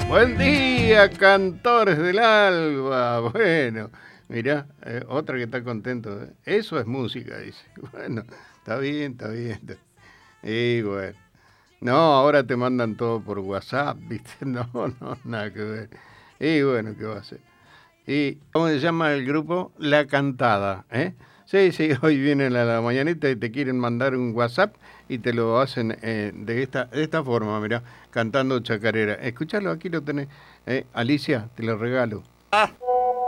Buen día, cantores del alba. Bueno, mirá, otra que está contento. Eso es música, dice. Bueno, está bien, está bien. Y bueno. No, ahora te mandan todo por WhatsApp, ¿viste? No, no, nada que ver. Y bueno, ¿qué va a hacer? ¿Y cómo se llama el grupo? La Cantada, ¿eh? Sí, sí, hoy vienen a la mañanita y te quieren mandar un WhatsApp y te lo hacen de esta forma, mirá, cantando chacarera. Escuchalo, aquí lo tenés. Alicia, te lo regalo.